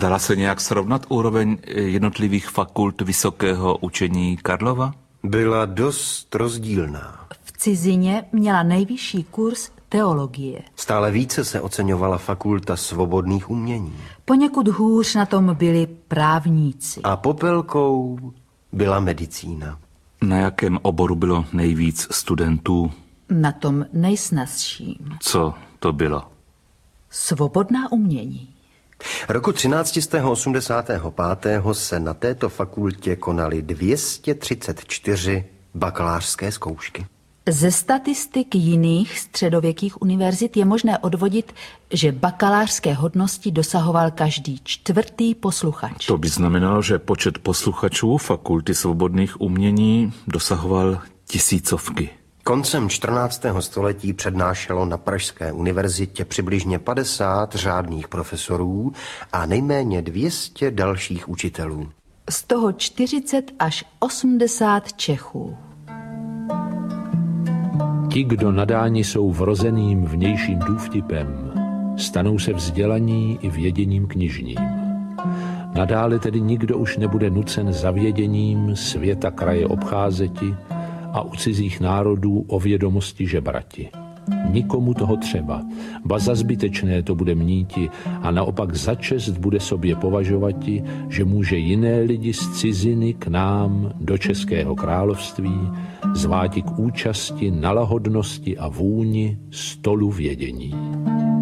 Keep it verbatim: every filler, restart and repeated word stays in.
Dala se nějak srovnat úroveň jednotlivých fakult vysokého učení Karlova? Byla dost rozdílná. V cizině měla nejvyšší kurz teologie. Stále více se oceňovala fakulta svobodných umění. Poněkud hůř na tom byli právníci. A popelkou byla medicína. Na jakém oboru bylo nejvíc studentů? Na tom nejsnazším. Co to bylo? Svobodná umění. Roku třináct set osmdesát pět se na této fakultě konaly dvě stě třicet čtyři bakalářské zkoušky. Ze statistik jiných středověkých univerzit je možné odvodit, že bakalářské hodnosti dosahoval každý čtvrtý posluchač. To by znamenalo, že počet posluchačů fakulty svobodných umění dosahoval tisícovky. Koncem čtrnáctého století přednášelo na Pražské univerzitě přibližně padesát řádných profesorů a nejméně dvě stě dalších učitelů. Z toho čtyřicet až osmdesát Čechů. Ti, kdo nadáni jsou vrozeným vnějším důvtipem, stanou se vzdělaní i věděním knižním. Nadále tedy nikdo už nebude nucen zavěděním světa kraje obcházeti a u cizích národů o vědomosti žebrati. Nikomu toho třeba, ba za zbytečné to bude mníti a naopak za čest bude sobě považovati, že může jiné lidi z ciziny k nám do Českého království zváti k účasti na lahodnosti a vůni stolu vědění.